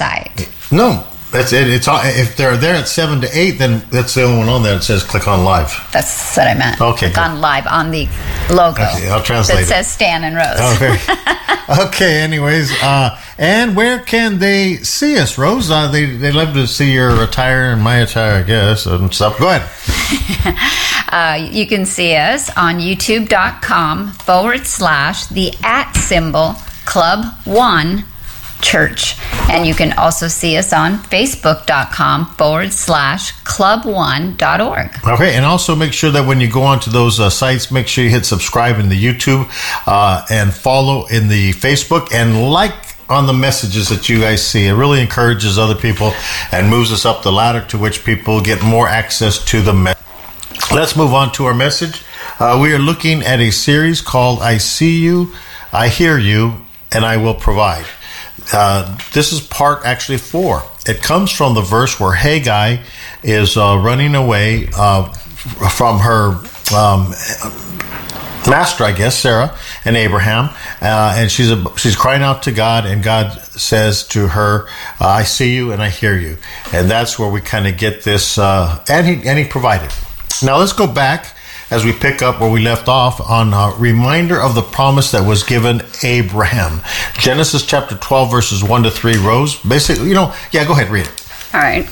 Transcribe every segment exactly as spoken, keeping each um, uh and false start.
website. No. That's it. It's all, if they're there at seven to eight, then that's the only one on there that says click on live. That's what I meant. Okay. Click on live on the logo. Okay, I'll translate that it. says Stan and Rose. Oh, very. Okay, anyways. Uh, and where can they see us, Rose? Uh, they, they love to see your attire and my attire, I guess, and stuff. Go ahead. uh, you can see us on youtube.com forward slash the at symbol club one church. And you can also see us on facebook.com forward slash club one dot org. Okay, and also make sure that when you go onto those uh, sites, make sure you hit subscribe in the YouTube uh, and follow in the Facebook and like on the messages that you guys see. It really encourages other people and moves us up the ladder to which people get more access to the message. Let's move on to our message. Uh, we are looking at a series called I See You, I Hear You, and I Will Provide. Uh, this is part actually four. It comes from the verse where Haggai is uh, running away uh, from her um, master, I guess, Sarah and Abraham, uh, and she's a, she's crying out to God, and God says to her, uh, "I see you and I hear you," and that's where we kind of get this. Uh, and he and he provided. Now let's go back as we pick up where we left off on a reminder of the promise that was given Abraham. Genesis chapter twelve, verses one to three, Rose. Basically, you know, yeah, go ahead, read it. All right.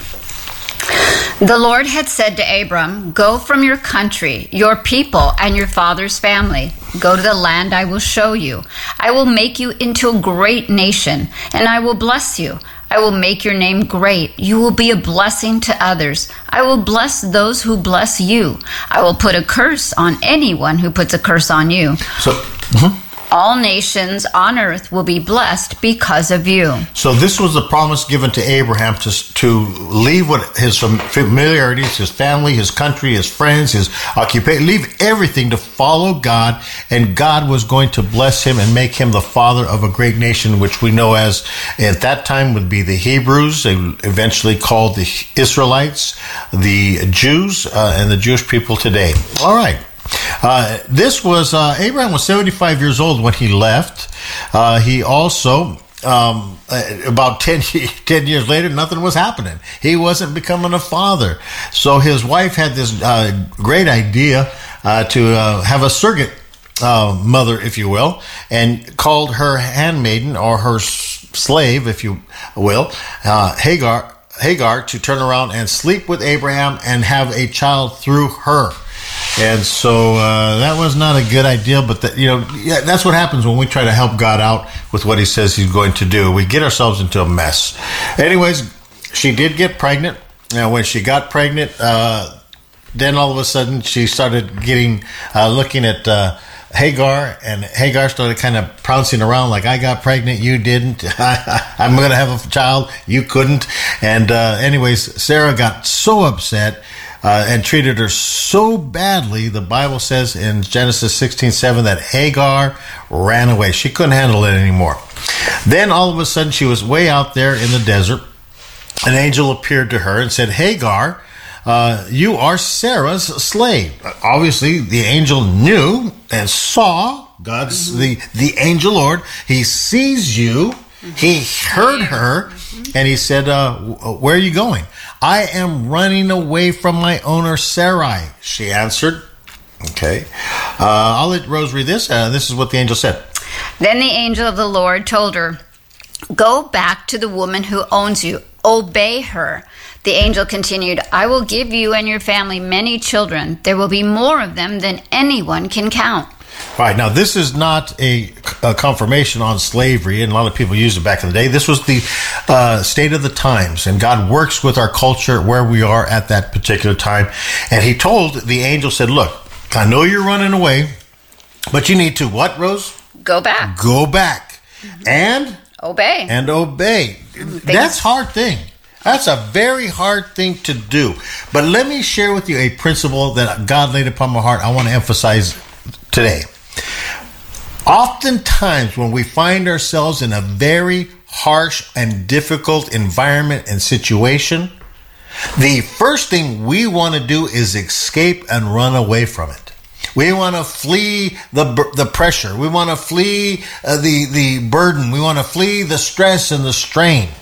The Lord had said to Abram, "Go from your country, your people, and your father's family. Go to the land I will show you. I will make you into a great nation, and I will bless you. I will make your name great. You will be a blessing to others. I will bless those who bless you. I will put a curse on anyone who puts a curse on you. So, mm-hmm. All nations on earth will be blessed because of you." So this was the promise given to Abraham to to leave what his familiarities, his family, his country, his friends, his occupation, leave everything to follow God, and God was going to bless him and make him the father of a great nation, which we know as at that time would be the Hebrews, they eventually called the Israelites, the Jews, uh, and the Jewish people today. All right. Uh, this was, uh, Abraham was seventy-five years old when he left. Uh, he also, um, about ten, ten years later, nothing was happening. He wasn't becoming a father. So his wife had this uh, great idea uh, to uh, have a surrogate uh, mother, if you will, and called her handmaiden or her slave, if you will, uh, Hagar, Hagar, to turn around and sleep with Abraham and have a child through her. And so uh, that was not a good idea, but that, you know, yeah, that's what happens when we try to help God out with what he says he's going to do. We get ourselves into a mess. Anyways, she did get pregnant. Now, when she got pregnant, uh, then all of a sudden she started getting, uh, looking at uh, Hagar, and Hagar started kind of pouncing around like, "I got pregnant, you didn't. I'm going to have a child, you couldn't." And uh, anyways, Sarah got so upset Uh, and treated her so badly, the Bible says in Genesis sixteen seven that Hagar ran away. She couldn't handle it anymore. Then all of a sudden she was way out there in the desert. An angel appeared to her and said, "Hagar, uh, you are Sarah's slave." Obviously, the angel knew and saw God's, the, the angel Lord. He sees you. He heard her, and he said, uh, "Where are you going?" "I am running away from my owner Sarai," she answered. Okay. Uh, I'll let Rose read this. Uh, this is what the angel said. Then the angel of the Lord told her, "Go back to the woman who owns you. Obey her." The angel continued, "I will give you and your family many children. There will be more of them than anyone can count." All right, now this is not a, a confirmation on slavery, and a lot of people used it back in the day. This was the uh, state of the times, and God works with our culture where we are at that particular time. And he told, the angel said, "Look, I know you're running away, but you need to," what, Rose? Go back. Go back. Mm-hmm. And? Obey. And obey. Things. That's a hard thing. That's a very hard thing to do. But let me share with you a principle that God laid upon my heart I want to emphasize today. Oftentimes when we find ourselves in a very harsh and difficult environment and situation, the first thing we want to do is escape and run away from it. We want to flee the the pressure. We want to flee uh, the, the burden. We want to flee the stress and the strain.